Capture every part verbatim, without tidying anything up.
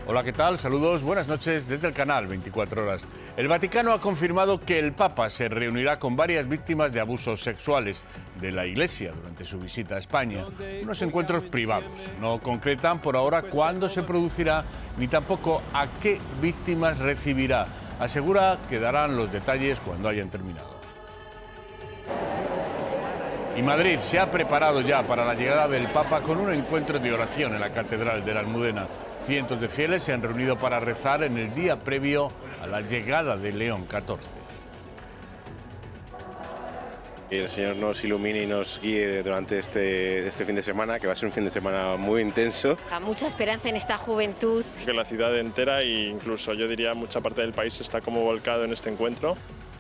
Hola, ¿qué tal? Saludos, buenas noches desde el canal veinticuatro horas. El Vaticano ha confirmado que el Papa se reunirá con varias víctimas de abusos sexuales de la Iglesia durante su visita a España. Unos encuentros privados. No concretan por ahora cuándo se producirá ni tampoco a qué víctimas recibirá. Asegura que darán los detalles cuando hayan terminado. Y Madrid se ha preparado ya para la llegada del Papa con un encuentro de oración en la Catedral de la Almudena. Cientos de fieles se han reunido para rezar en el día previo a la llegada de León catorce. Que el Señor nos ilumine y nos guíe durante este, este fin de semana, que va a ser un fin de semana muy intenso. Mucha esperanza en esta juventud. Que la ciudad entera e incluso yo diría mucha parte del país está como volcado en este encuentro.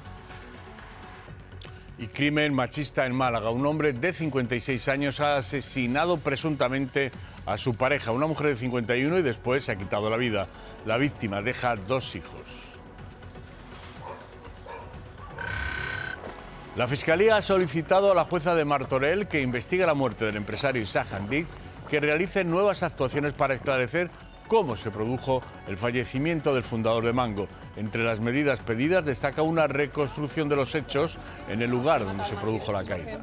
Y crimen machista en Málaga. Un hombre de cincuenta y seis años ha asesinado presuntamente a su pareja, una mujer de cincuenta y uno, y después se ha quitado la vida. La víctima deja dos hijos. La Fiscalía ha solicitado a la jueza de Martorell, que investiga la muerte del empresario Isaac Handic, que realice nuevas actuaciones para esclarecer cómo se produjo el fallecimiento del fundador de Mango. Entre las medidas pedidas destaca una reconstrucción de los hechos en el lugar donde se produjo la caída.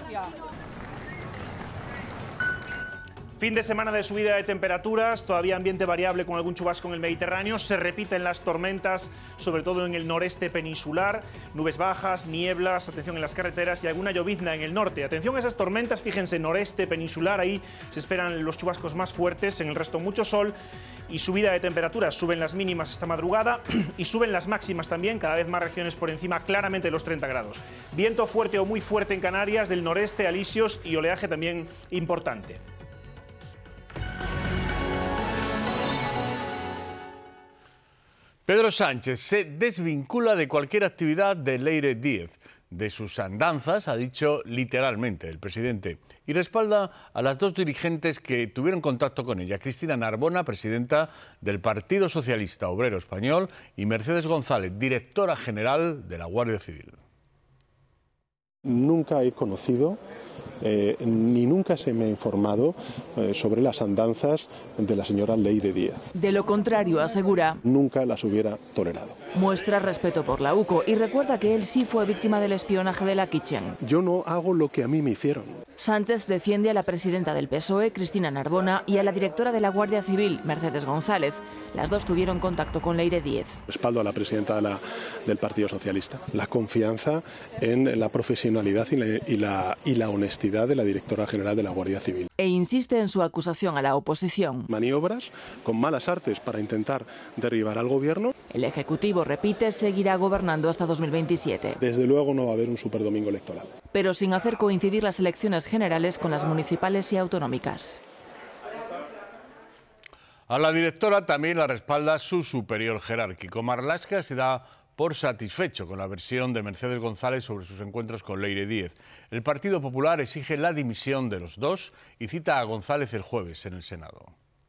Fin de semana de subida de temperaturas, todavía ambiente variable con algún chubasco en el Mediterráneo, se repiten las tormentas, sobre todo en el noreste peninsular, nubes bajas, nieblas, atención en las carreteras y alguna llovizna en el norte. Atención a esas tormentas, fíjense, noreste peninsular, ahí se esperan los chubascos más fuertes, en el resto mucho sol y subida de temperaturas. Suben las mínimas esta madrugada y suben las máximas también, cada vez más regiones por encima claramente de los treinta grados. Viento fuerte o muy fuerte en Canarias, del noreste, alisios y oleaje también importante. Pedro Sánchez se desvincula de cualquier actividad de Leire Díez, de sus andanzas, ha dicho literalmente el presidente, y respalda a las dos dirigentes que tuvieron contacto con ella, Cristina Narbona, presidenta del Partido Socialista Obrero Español, y Mercedes González, directora general de la Guardia Civil. Nunca he conocido Eh, ni nunca se me ha informado eh, sobre las andanzas de la señora Leire Díez. De lo contrario, asegura, nunca las hubiera tolerado. Muestra respeto por la U C O y recuerda que él sí fue víctima del espionaje de la Kitchen. Yo no hago lo que a mí me hicieron. Sánchez defiende a la presidenta del P S O E, Cristina Narbona, y a la directora de la Guardia Civil, Mercedes González. Las dos tuvieron contacto con Leire Díez. Respaldo a la presidenta de la, del Partido Socialista. La confianza en la profesionalidad y la, y, la, y la honestidad de la directora general de la Guardia Civil. E insiste en su acusación a la oposición. Maniobras con malas artes para intentar derribar al gobierno. El Ejecutivo, repite, seguirá gobernando hasta dos mil veintisiete. Desde luego no va a haber un superdomingo electoral. Pero sin hacer coincidir las elecciones generales con las municipales y autonómicas. A la directora también la respalda su superior jerárquico. Marlaska se da por satisfecho con la versión de Mercedes González sobre sus encuentros con Leire Díez. El Partido Popular exige la dimisión de los dos y cita a González el jueves en el Senado.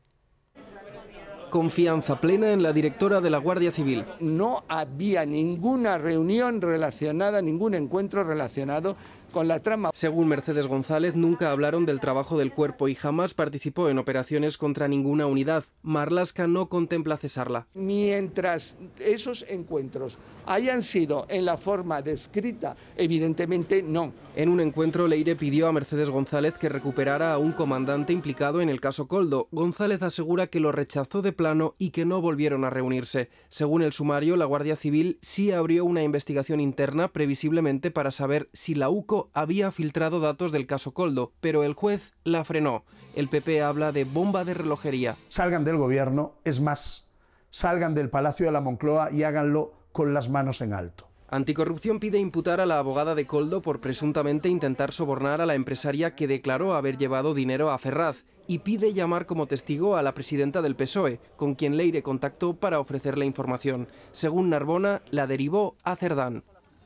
Confianza plena en la directora de la Guardia Civil. No había ninguna reunión relacionada, ningún encuentro relacionado con la trama. Según Mercedes González, nunca hablaron del trabajo del cuerpo y jamás participó en operaciones contra ninguna unidad. Marlaska no contempla cesarla. Mientras esos encuentros hayan sido en la forma descrita, evidentemente no. En un encuentro, Leire pidió a Mercedes González que recuperara a un comandante implicado en el caso Koldo. González asegura que lo rechazó de plano y que no volvieron a reunirse. Según el sumario, la Guardia Civil sí abrió una investigación interna, previsiblemente para saber si la U C O había filtrado datos del caso Koldo, pero el juez la frenó. El P P habla de bomba de relojería. Salgan del gobierno, es más, salgan del Palacio de la Moncloa y háganlo con las manos en alto. Anticorrupción pide imputar a la abogada de Koldo por presuntamente intentar sobornar a la empresaria que declaró haber llevado dinero a Ferraz y pide llamar como testigo a la presidenta del P S O E, con quien Leire contactó para ofrecerle información. Según Narbona, la derivó a Cerdán.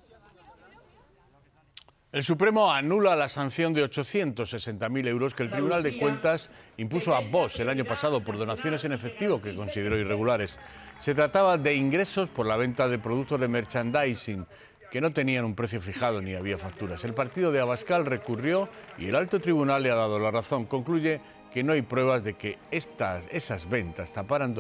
El Supremo anula la sanción de ochocientos sesenta mil euros que el Tribunal de Cuentas impuso a Vox el año pasado por donaciones en efectivo que consideró irregulares. Se trataba de ingresos por la venta de productos de merchandising que no tenían un precio fijado ni había facturas. El partido de Abascal recurrió y el alto tribunal le ha dado la razón. Concluye que no hay pruebas de que estas, esas ventas taparan